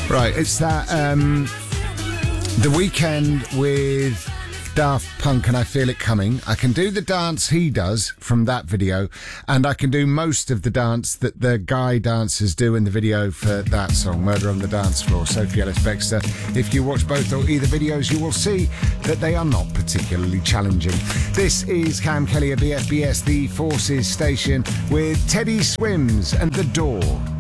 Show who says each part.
Speaker 1: Right, it's that The Weekend with Daft Punk and I Feel It Coming. I can do the dance he does from that video, and I can do most of the dance that the guy dancers do in the video for that song, Murder on the Dance Floor, Sophie Ellis-Bextor. If you watch both or either videos, you will see that they are not particularly challenging. This is Cam Kelly at BFBS, the Forces station, with Teddy Swims and The Door.